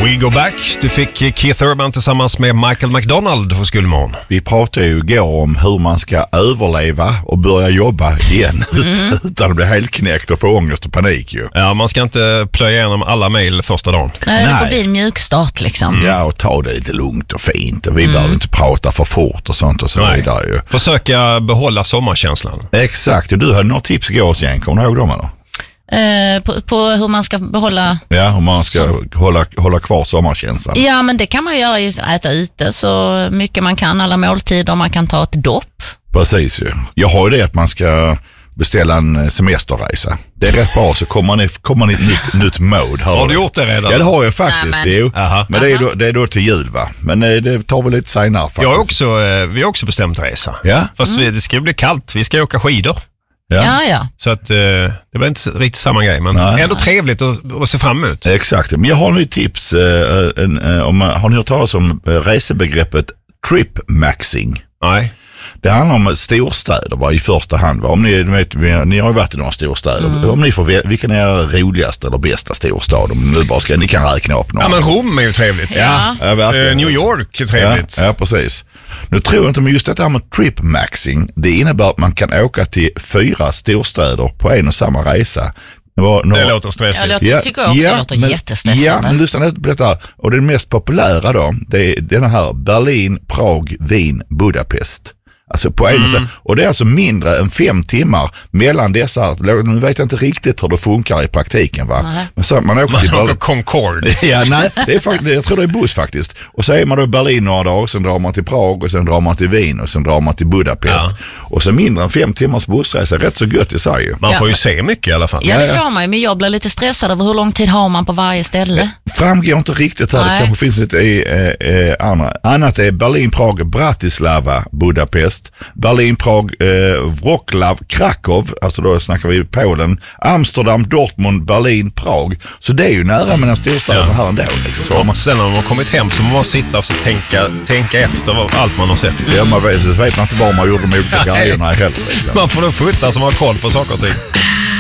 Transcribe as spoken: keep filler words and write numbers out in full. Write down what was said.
We Go Back. Du fick Keith Urban tillsammans med Michael McDonald för Skolmorgon. Vi pratade ju igår om hur man ska överleva och börja jobba igen mm. utan att bli helt knäckt och få ångest och panik ju. Ja, man ska inte plöja igenom alla mejl första dagen. Nej, det får bli en mjukstart liksom. Mm. Ja, och ta det lite lugnt och fint. Och vi mm. behöver inte prata för fort och sånt och så Nej. vidare ju. Försöka behålla sommarkänslan. Exakt, och du hade några tips igår hos gäng. Kommer du ihåg dem eller? Eh, på, på hur man ska behålla... Ja, hur man ska som... hålla, hålla kvar sommarkänslan. Ja, men det kan man göra, just äta ute så mycket man kan, alla måltider, man kan ta ett dopp. Precis ju. Jag har ju det att man ska beställa en semesterresa. Det är rätt bra, så kommer ni, kommer ni i ett nytt, nytt mode. Har du gjort det redan? Ja, det har jag faktiskt. Nej, men jo. men det är, då, det är då till jul, va? Men det tar väl lite senare faktiskt. Jag har också, vi har också bestämt resa. Ja? Fast mm. vi, det ska bli kallt, vi ska åka skidor. Ja. Ja, ja. Så att eh, det var inte riktigt samma grej, men Nej. ändå trevligt att, att se fram emot. Exakt, men jag har nu tips. Eh, en, eh, om, har ni hört talas om eh, resebegreppet trip maxing? Nej. Det handlar om storstäder, va, i första hand. Va? Om ni, vet, ni har ju varit i några storstäder. Mm. Om ni får, vilken är roligaste eller bästa storstad? Om nu bara ska, ni kan räkna upp några. Ja, men Rom är ju trevligt. Ja, ja. Ja, uh, New York är trevligt. Ja, ja, precis. Nu tror jag inte, men just det här med trip maxing, det innebär att man kan åka till fyra storstäder på en och samma resa. Några, det låter stressigt. Ja, jag tycker också ja, det låter men, jättestressande. Ja, men lyssna på detta. Och det mest populära då, det är den här Berlin, Prag, Wien, Budapest. Alltså på en mm. och det är alltså mindre än fem timmar mellan dessa. Nu vet jag inte riktigt hur det funkar i praktiken, va? Nej. Men så, man åker man till åker Concorde. Ja, nej, det är faktiskt, jag tror det är buss faktiskt. Och så är man då i Berlin några dagar, sen drar man till Prag och sen drar man till Wien och sen drar man till Budapest. Ja. Och så mindre än fem timmars bussresa, rätt så gött i sig ju. Man får ju ja. se mycket i alla fall. Ja, det får man ju, men jag blir lite stressad över hur lång tid har man på varje ställe. Framgår inte riktigt här, nej. Det kanske finns lite i eh, eh, andra. Annat är Berlin, Prag, Bratislava, Budapest, Berlin, Prag, eh, Wroclaw, Krakow, alltså då snackar vi Polen, Amsterdam, Dortmund, Berlin, Prag. Så det är ju nära mellan storstäderna ja. här ändå. Liksom. Så man, sen när man har kommit hem så må man sitta och så tänka, tänka efter vad, allt man har sett. Ja, man vet, så vet man inte var man gjorde de olika grejerna heller. Liksom. Man får då futta som har koll på saker och ting.